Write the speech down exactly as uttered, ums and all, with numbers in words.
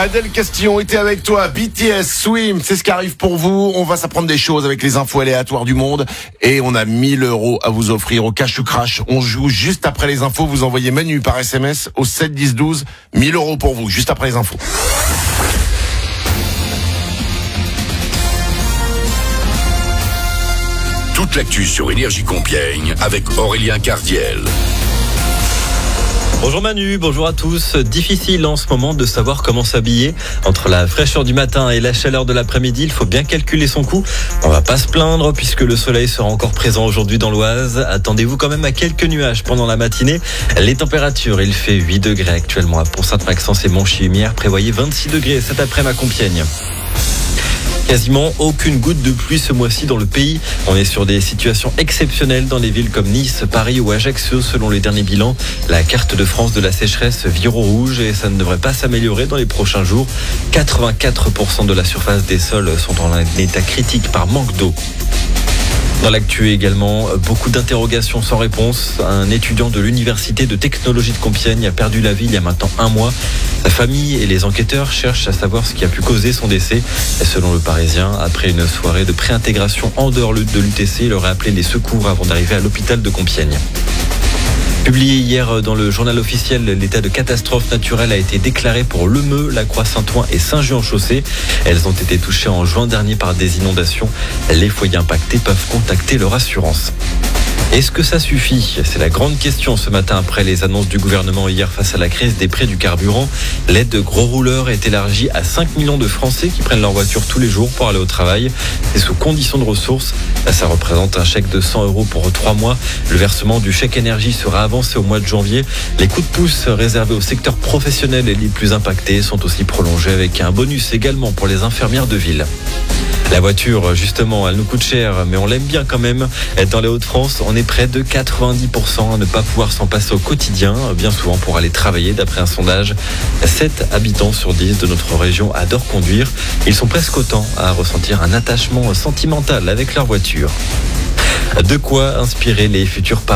Adèle Castillon était avec toi. B T S, Swim, c'est ce qui arrive pour vous. On va s'apprendre des choses avec les infos aléatoires du monde. Et on a mille euros à vous offrir au cash ou crash. On joue juste après les infos. Vous envoyez Manu par S M S au sept dix douze. mille euros pour vous, juste après les infos. Toute l'actu sur Énergie Compiègne avec Aurélien Cardiel. Bonjour Manu, bonjour à tous. Difficile en ce moment de savoir comment s'habiller. Entre la fraîcheur du matin et la chaleur de l'après-midi, il faut bien calculer son coût. On va pas se plaindre puisque le soleil sera encore présent aujourd'hui dans l'Oise. Attendez-vous quand même à quelques nuages pendant la matinée. Les températures, il fait huit degrés actuellement à Pont-Sainte-Maxence et Montchihumière. Prévoyez vingt-six degrés cet après-midi à Compiègne. Quasiment aucune goutte de pluie ce mois-ci dans le pays. On est sur des situations exceptionnelles dans les villes comme Nice, Paris ou Ajaccio selon les derniers bilans. La carte de France de la sécheresse vire au rouge et ça ne devrait pas s'améliorer dans les prochains jours. quatre-vingt-quatre pour cent de la surface des sols sont en état critique par manque d'eau. Dans l'actu également, beaucoup d'interrogations sans réponse. Un étudiant de l'université de technologie de Compiègne a perdu la vie il y a maintenant un mois. Sa famille et les enquêteurs cherchent à savoir ce qui a pu causer son décès. Et selon le Parisien, après une soirée de préintégration en dehors de l'U T C, il aurait appelé les secours avant d'arriver à l'hôpital de Compiègne. Publié hier dans le journal officiel, l'état de catastrophe naturelle a été déclaré pour Le Meux, La Croix-Saint-Ouen et Saint-Jean-Chaussée. Elles ont été touchées en juin dernier par des inondations. Les foyers impactés peuvent contacter leur assurance. Est-ce que ça suffit ? C'est la grande question ce matin après les annonces du gouvernement hier face à la crise des prix du carburant. L'aide de gros rouleurs est élargie à cinq millions de Français qui prennent leur voiture tous les jours pour aller au travail. C'est sous condition de ressources. Ça représente un chèque de cent euros pour trois mois. Le versement du chèque énergie sera avancé au mois de janvier. Les coups de pouce réservés au secteur professionnel et les plus impactés sont aussi prolongés avec un bonus également pour les infirmières de ville. La voiture, justement, elle nous coûte cher, mais on l'aime bien quand même. Dans les Hauts-de-France, on est près de quatre-vingt-dix pour cent à ne pas pouvoir s'en passer au quotidien, bien souvent pour aller travailler. D'après un sondage, sept habitants sur dix de notre région adorent conduire. Ils sont presque autant à ressentir un attachement sentimental avec leur voiture. De quoi inspirer les futurs parents.